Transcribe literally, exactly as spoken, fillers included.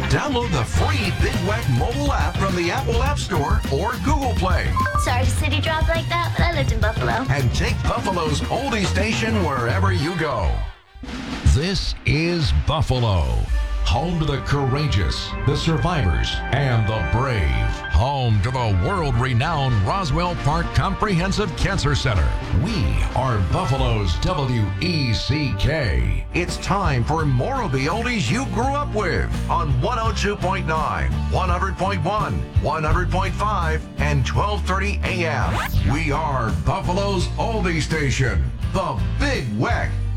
Download the free Big Wack mobile app from the Apple App Store or Google Play. Sorry to city drop like that, but I lived in Buffalo. And take Buffalo's oldie station wherever you go. This is Buffalo, home to the courageous, the survivors, and the brave. Home to the world-renowned Roswell Park Comprehensive Cancer Center. We are Buffalo's W E C K. It's time for more of the oldies you grew up with on one oh two point nine, one hundred point one, one hundred point five, and twelve thirty A M. We are Buffalo's oldie station, the Big Wack